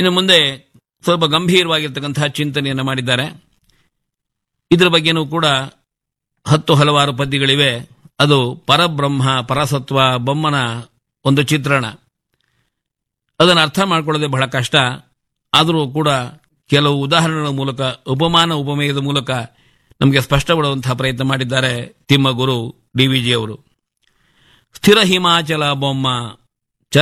ಇನ್ನು ಮುಂದೆ ಸ್ವಲ್ಪ ಗಂಭೀರವಾಗಿರ್ತಕ್ಕಂತಹ ಚಿಂತನೆಯನ್ನು ಮಾಡಿದ್ದಾರೆ. ಇದರ ಬಗ್ಗೆನೂ ಕೂಡ 10 ಹಲವಾರು ಪದ್ಯಗಳಿವೆ. ಅದು ಪರಬ್ರಹ್ಮ ಪರಸತ್ವ ಬೊಮ್ಮನ ಒಂದು ಚಿತ್ರಣ. ಅದನ್ನು ಅರ್ಥ ಮಾಡಿಕೊಳ್ಳೋದೇ ಬಹಳ ಕಷ್ಟ. ಆದರೂ ಕೂಡ ಕೆಲವು ಉದಾಹರಣೆಗಳ ಮೂಲಕ, ಉಪಮಾನ ಉಪಮೇಯದ ಮೂಲಕ ನಮಗೆ ಸ್ಪಷ್ಟಪಡುವಂತಹ ಪ್ರಯತ್ನ ಮಾಡಿದ್ದಾರೆ ತಿಮ್ಮಗುರು DVG ಅವರು. ಸ್ಥಿರ ಹಿಮಾಚಲ ಬೊಮ್ಮ